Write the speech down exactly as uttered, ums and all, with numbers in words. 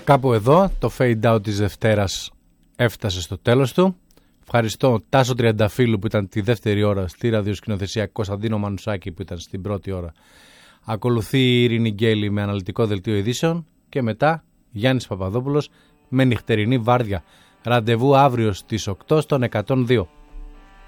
Κάπου εδώ το fade out της Δευτέρας έφτασε στο τέλος του. Ευχαριστώ Τάσο Τριανταφύλου που ήταν τη δεύτερη ώρα στη ραδιοσκηνοθεσία, Κωνσταντίνο Μανουσάκη που ήταν στην πρώτη ώρα. Ακολουθεί η Ειρήνη Γκέλη με αναλυτικό δελτίο ειδήσεων και μετά Γιάννης Παπαδόπουλος με νυχτερινή βάρδια. Ραντεβού αύριο στις οκτώ στον εκατόν δύο.